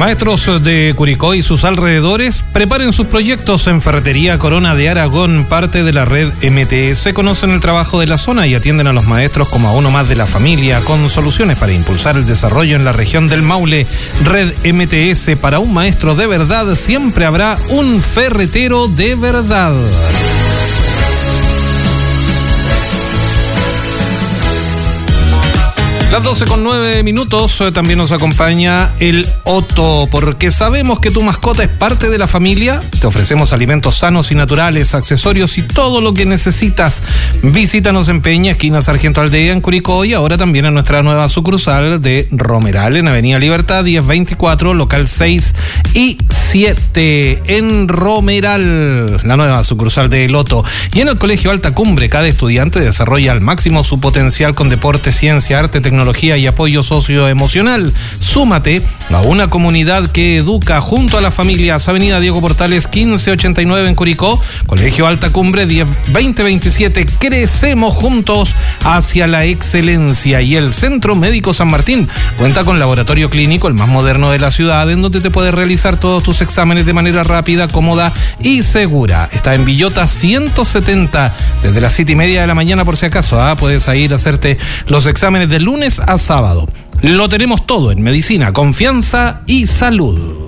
Maestros de Curicó y sus alrededores preparen sus proyectos en Ferretería Corona de Aragón, parte de la red MTS. Conocen el trabajo de la zona y atienden a los maestros como a uno más de la familia, con soluciones para impulsar el desarrollo en la región del Maule. Red MTS, para un maestro de verdad siempre habrá un ferretero de verdad. Las 12:09, también nos acompaña el Otto, porque sabemos que tu mascota es parte de la familia. Te ofrecemos alimentos sanos y naturales, accesorios y todo lo que necesitas. Visítanos en Peña, esquina Sargento Aldea, en Curicó, y ahora también en nuestra nueva sucursal de Romeral, en Avenida Libertad 1024, local 6 y 7, en Romeral, la nueva sucursal de El Otto. Y en el Colegio Alta Cumbre, cada estudiante desarrolla al máximo su potencial con deporte, ciencia, arte, tecnología y apoyo socioemocional. Súmate a una comunidad que educa junto a las familias. Avenida Diego Portales 1589 en Curicó, Colegio Alta Cumbre 2027. Crecemos juntos hacia la excelencia. Y el Centro Médico San Martín cuenta con laboratorio clínico, el más moderno de la ciudad, en donde te puedes realizar todos tus exámenes de manera rápida, cómoda y segura. Está en Villota 170, desde las 7:30 de la mañana, por si acaso. Puedes ir a hacerte los exámenes de lunes a sábado. Lo tenemos todo en medicina, confianza y salud.